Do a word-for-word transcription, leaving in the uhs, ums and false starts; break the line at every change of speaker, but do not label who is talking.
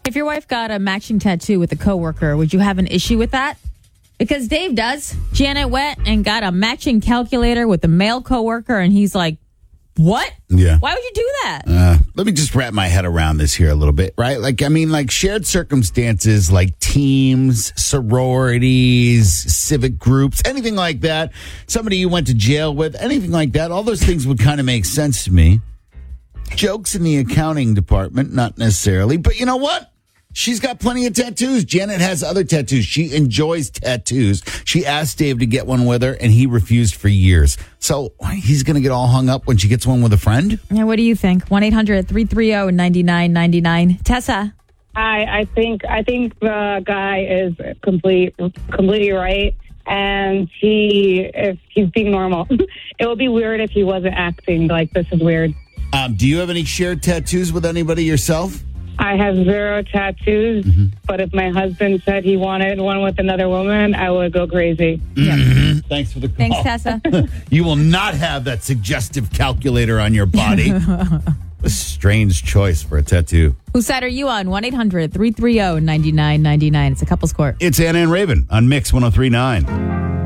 If your wife got a matching tattoo with a coworker, would you have an issue with that? Because Dave does. Janet went and got a matching calculator with a male coworker, and he's like, what?
Yeah.
Why would you do that?
Uh, let me just wrap my head around this here a little bit, right? Like, I mean, like shared circumstances like teams, sororities, civic groups, anything like that. Somebody you went to jail with, anything like that. All those things would kind of make sense to me. Jokes in the accounting department, not necessarily. But you know what? She's got plenty of tattoos. Janet has other tattoos. She enjoys tattoos. She asked Dave to get one with her, and he refused for years. So he's going to get all hung up when she gets one with a friend?
Yeah, what do you think? one eight hundred three three zero nine nine nine nine. Tessa?
I, I think I think the guy is complete, completely right. And he, if he's being normal, it would be weird if he wasn't acting like this is weird.
Um, do you have any shared tattoos with anybody yourself?
I have zero tattoos,
Mm-hmm.
but if my husband said he wanted one with another woman, I would go crazy.
Mm-hmm. Thanks for the call.
Thanks, Tessa.
You will not have that suggestive calculator on your body. A strange choice for a tattoo.
Whose side are you on? one eight hundred three three zero nine nine nine nine. It's a couple's court.
It's Anna and Raven on Mix one oh three point nine.